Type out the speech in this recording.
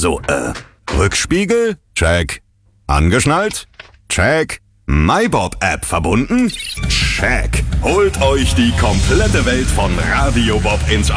So, Rückspiegel? Check. Angeschnallt? Check. MyBob-App verbunden? Check. Holt euch die komplette Welt von Radio Bob ins